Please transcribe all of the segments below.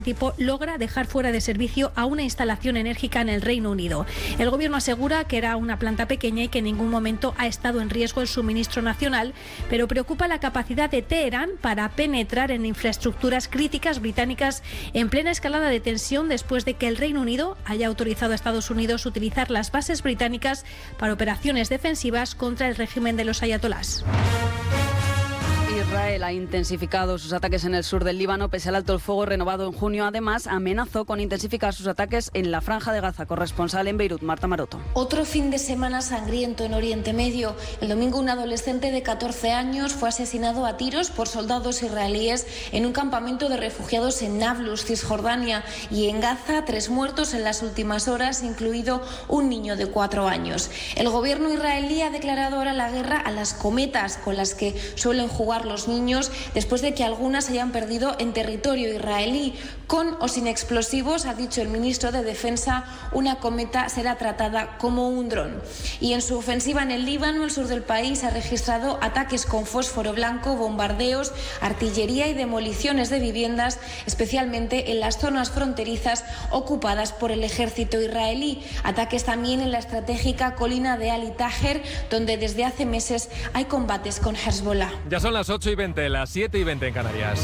tipo logra dejar fuera de servicio a una instalación enérgica en el Reino Unido. El gobierno asegura que era una planta pequeña y que en ningún momento ha estado en riesgo el suministro nacional, pero preocupa la capacidad de Teherán para penetrar en infraestructuras críticas británicas en plena escalada de tensión después de que el Reino Unido haya autorizado a Estados Unidos utilizar las bases británicas para operaciones defensivas contra el régimen de los ayatolás. Israel ha intensificado sus ataques en el sur del Líbano pese al alto el fuego renovado en junio. Además, amenazó con intensificar sus ataques en la Franja de Gaza. Corresponsal en Beirut, Marta Maroto. Otro fin de semana sangriento en Oriente Medio. El domingo un adolescente de 14 años fue asesinado a tiros por soldados israelíes en un campamento de refugiados en Nablus, Cisjordania. Y en Gaza, 3 muertos en las últimas horas, incluido un niño de 4 años. El gobierno israelí ha declarado ahora la guerra a las cometas con las que suelen jugar los niños después de que algunas hayan perdido en territorio israelí. Con o sin explosivos, ha dicho el ministro de Defensa, una cometa será tratada como un dron. Y en su ofensiva en el Líbano, el sur del país ha registrado ataques con fósforo blanco, bombardeos, artillería y demoliciones de viviendas, especialmente en las zonas fronterizas ocupadas por el ejército israelí. Ataques también en la estratégica colina de Ali Taher, donde desde hace meses hay combates con Hezbollah. Ya son las 8:20, las 7:20 en Canarias.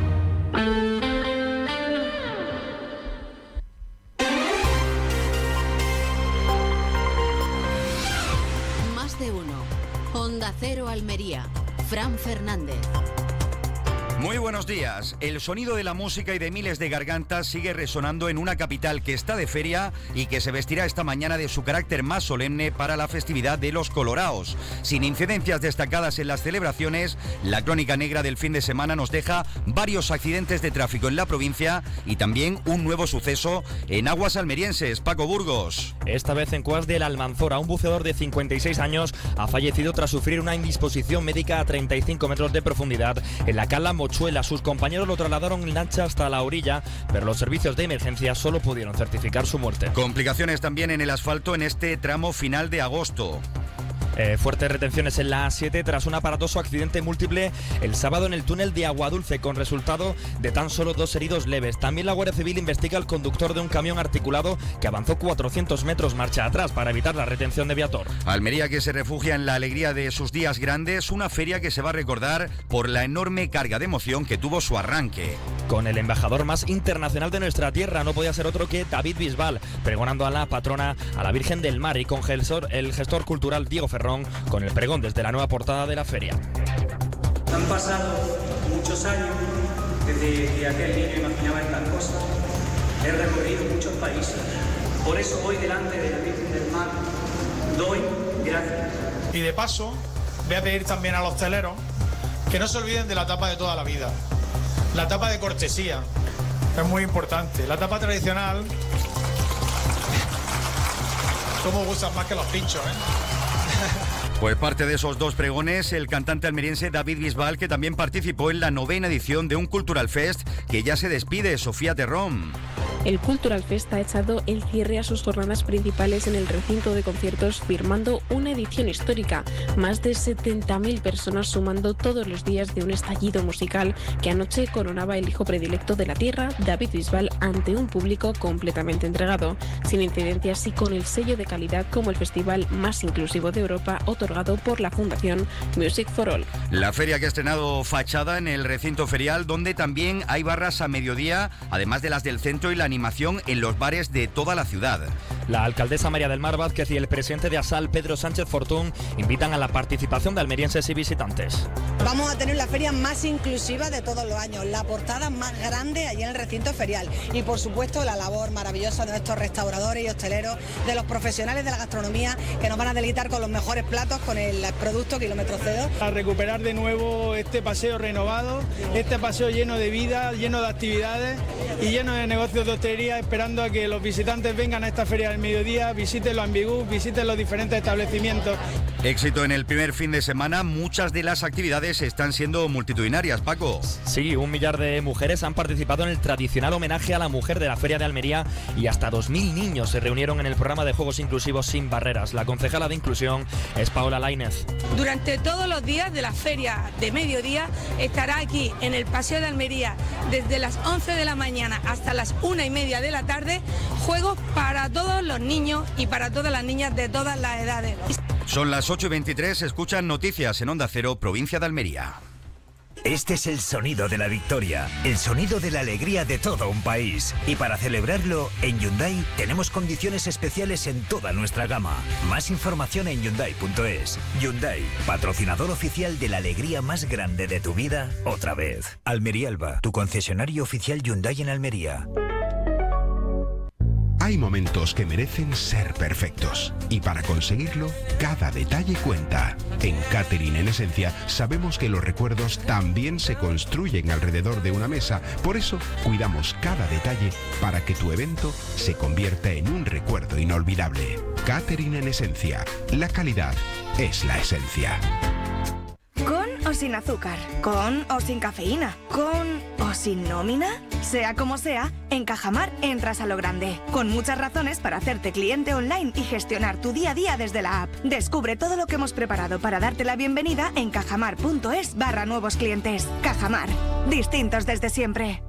Más de uno. Onda Cero Almería. Fran Fernández. Muy buenos días. El sonido de la música y de miles de gargantas sigue resonando en una capital que está de feria y que se vestirá esta mañana de su carácter más solemne para la festividad de los Coloraos. Sin incidencias destacadas en las celebraciones, la crónica negra del fin de semana nos deja varios accidentes de tráfico en la provincia y también un nuevo suceso en aguas almerienses. Paco Burgos. Esta vez en Cuas del Almanzora, un buceador de 56 años ha fallecido tras sufrir una indisposición médica a 35 metros de profundidad en la cala Mochuela. Sus compañeros lo trasladaron en lancha hasta la orilla, pero los servicios de emergencia solo pudieron certificar su muerte. Complicaciones también en el asfalto en este tramo final de agosto. Fuertes retenciones en la A7 tras un aparatoso accidente múltiple el sábado en el túnel de Aguadulce, con resultado de tan solo 2 heridos leves. También la Guardia Civil investiga al conductor de un camión articulado que avanzó 400 metros marcha atrás para evitar la retención de viator. Almería, que se refugia en la alegría de sus días grandes, una feria que se va a recordar por la enorme carga de emoción que tuvo su arranque. Con el embajador más internacional de nuestra tierra, no podía ser otro que David Bisbal, pregonando a la patrona, a la Virgen del Mar, y con el gestor cultural Diego Ferrón, con el pregón desde la nueva portada de la feria. Han pasado muchos años desde que aquel niño imaginaba estas cosas. He recorrido muchos países. Por eso hoy, delante de la Virgen del Mar, doy gracias. Y de paso, voy a pedir también a los hosteleros que no se olviden de la tapa de toda la vida. La tapa de cortesía es muy importante. La tapa tradicional, ¿cómo gustan más que los pinchos, Pues parte de esos 2 pregones, el cantante almeriense David Bisbal, que también participó en la 9ª edición de un Cultural Fest que ya se despide. Sofía Terrón. El Cultural Fest ha echado el cierre a sus jornadas principales en el recinto de conciertos, firmando una edición histórica. Más de 70.000 personas sumando todos los días de un estallido musical que anoche coronaba el hijo predilecto de la tierra, David Bisbal, ante un público completamente entregado, sin incidencias y con el sello de calidad como el festival más inclusivo de Europa, otorgado por la Fundación Music for All. La feria que ha estrenado fachada en el recinto ferial, donde también hay barras a mediodía, además de las del centro y la animación en los bares de toda la ciudad. La alcaldesa María del Mar Vázquez y el presidente de ASAL, Pedro Sánchez Fortún, invitan a la participación de almerienses y visitantes. Vamos a tener la feria más inclusiva de todos los años, la portada más grande allí en el recinto ferial y, por supuesto, la labor maravillosa de nuestros restauradores y hosteleros, de los profesionales de la gastronomía, que nos van a deleitar con los mejores platos, con el producto Kilómetro Cero. A recuperar de nuevo este paseo renovado, este paseo lleno de vida, lleno de actividades y lleno de negocios de hostelería, esperando a que los visitantes vengan a esta feria del mediodía, visiten los ambigús, visiten los diferentes establecimientos. Éxito en el primer fin de semana, muchas de las actividades están siendo multitudinarias, Paco. Sí, 1 millar de mujeres han participado en el tradicional homenaje a la mujer de la Feria de Almería y hasta 2.000 niños se reunieron en el programa de Juegos Inclusivos Sin Barreras. La concejala de Inclusión es Paola Lainez. Durante todos los días de la feria de mediodía estará aquí en el Paseo de Almería desde las 11 de la mañana hasta las 1:30 de la tarde, juegos para todos los niños y para todas las niñas de todas las edades. Son las 8:23, escuchan noticias en Onda Cero, provincia de Almería. Este es el sonido de la victoria, el sonido de la alegría de todo un país. Y para celebrarlo, en Hyundai tenemos condiciones especiales en toda nuestra gama. Más información en Hyundai.es. Hyundai, patrocinador oficial de la alegría más grande de tu vida, otra vez. Almería Alba, tu concesionario oficial Hyundai en Almería. Hay momentos que merecen ser perfectos y para conseguirlo, cada detalle cuenta. En Catering en Esencia sabemos que los recuerdos también se construyen alrededor de una mesa, por eso cuidamos cada detalle para que tu evento se convierta en un recuerdo inolvidable. Catering en Esencia, la calidad es la esencia. ¿Con o sin azúcar? ¿Con o sin cafeína? ¿Con o sin nómina? Sea como sea, en Cajamar entras a lo grande, con muchas razones para hacerte cliente online y gestionar tu día a día desde la app. Descubre todo lo que hemos preparado para darte la bienvenida en cajamar.es/nuevos clientes. Cajamar, distintos desde siempre.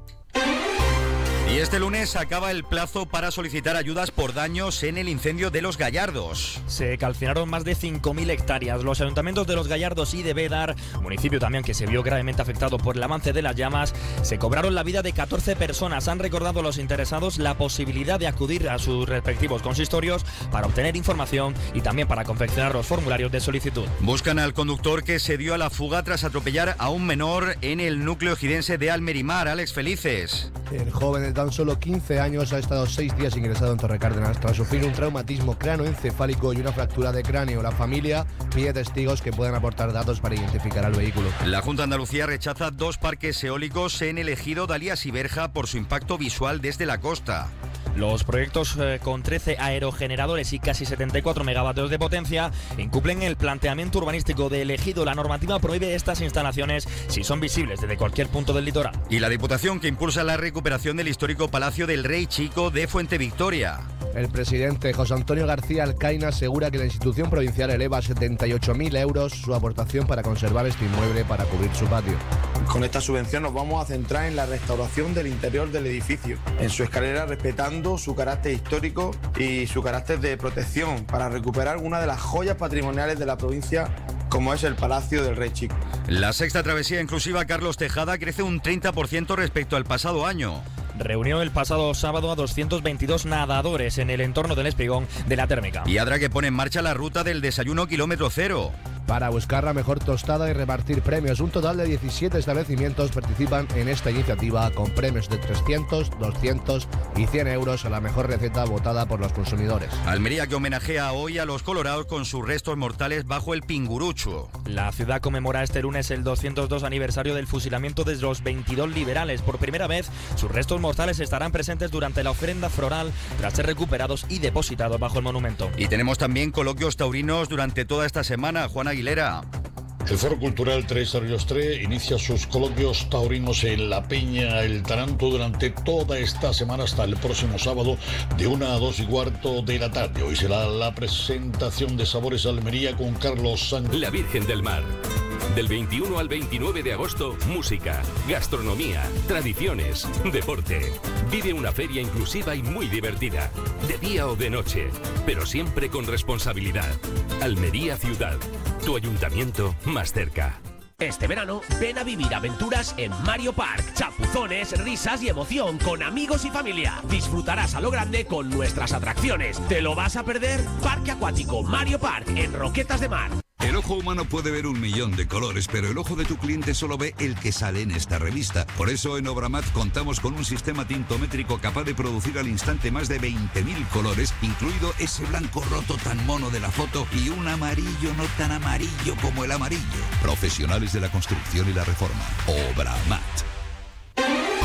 Y este lunes acaba el plazo para solicitar ayudas por daños en el incendio de Los Gallardos. Se calcinaron más de 5.000 hectáreas. Los ayuntamientos de Los Gallardos y de Bédar, municipio también que se vio gravemente afectado por el avance de las llamas, se cobraron la vida de 14 personas. Han recordado a los interesados la posibilidad de acudir a sus respectivos consistorios para obtener información y también para confeccionar los formularios de solicitud. Buscan al conductor que se dio a la fuga tras atropellar a un menor en el núcleo ejidense de Almerimar. Alex Felices. El joven de tan solo 15 años ha estado 6 días ingresado en Torrecárdenas tras sufrir un traumatismo cráneoencefálico y una fractura de cráneo. La familia pide testigos que puedan aportar datos para identificar al vehículo. La Junta de Andalucía rechaza 2 parques eólicos en el ejido Dalías y Berja por su impacto visual desde la costa. Los proyectos con 13 aerogeneradores y casi 74 megavatios de potencia incumplen el planteamiento urbanístico del ejido. La normativa prohíbe estas instalaciones si son visibles desde cualquier punto del litoral. Y la Diputación que impulsa la recuperación del histórico Palacio del Rey Chico de Fuente Victoria. El presidente José Antonio García Alcaina asegura que la institución provincial eleva a 78.000 euros su aportación para conservar este inmueble para cubrir su patio. Con esta subvención nos vamos a centrar en la restauración del interior del edificio, en su escalera respetando su carácter histórico y su carácter de protección para recuperar una de las joyas patrimoniales de la provincia como es el Palacio del Rey Chico. La sexta travesía inclusiva Carlos Tejada crece un 30% respecto al pasado año. Reunió el pasado sábado a 222 nadadores en el entorno del espigón de la térmica. Y Adra que pone en marcha la ruta del desayuno kilómetro cero. Para buscar la mejor tostada y repartir premios, un total de 17 establecimientos participan en esta iniciativa con premios de 300, 200 y 100 euros a la mejor receta votada por los consumidores. Almería que homenajea hoy a los colorados con sus restos mortales bajo el Pingurucho. La ciudad conmemora este lunes el 202 aniversario del fusilamiento de los 22 liberales. Por primera vez, sus restos mortales estarán presentes durante la ofrenda floral tras ser recuperados y depositados bajo el monumento. Y tenemos también coloquios taurinos durante toda esta semana. Juan Aguilera. El Foro Cultural Tres Arrios Tres inicia sus coloquios taurinos en La Peña El Taranto durante toda esta semana hasta el próximo sábado de 1 a 2 y cuarto de la tarde. Hoy será la presentación de Sabores Almería con Carlos Sánchez. La Virgen del Mar. Del 21 al 29 de agosto, música, gastronomía, tradiciones, deporte. Vive una feria inclusiva y muy divertida, de día o de noche, pero siempre con responsabilidad. Almería Ciudad, tu ayuntamiento más cerca. Este verano, ven a vivir aventuras en Mario Park. Chapuzones, risas y emoción con amigos y familia. Disfrutarás a lo grande con nuestras atracciones. ¿Te lo vas a perder? Parque Acuático Mario Park en Roquetas de Mar. El ojo humano puede ver 1.000.000 de colores, pero el ojo de tu cliente solo ve el que sale en esta revista. Por eso en Obramat contamos con un sistema tintométrico capaz de producir al instante más de 20.000 colores, incluido ese blanco roto tan mono de la foto y un amarillo no tan amarillo como el amarillo. Profesionales de la construcción y la reforma. Obramat.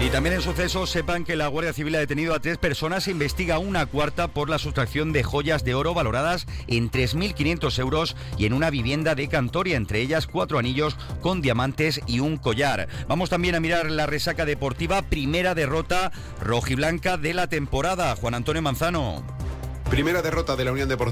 Y también en sucesos, sepan que la Guardia Civil ha detenido a 3 personas e investiga una cuarta por la sustracción de joyas de oro valoradas en 3.500 euros y en una vivienda de Cantoria, entre ellas 4 anillos con diamantes y un collar. Vamos también a mirar la resaca deportiva, primera derrota rojiblanca de la temporada. Juan Antonio Manzano. Primera derrota de la Unión Deportiva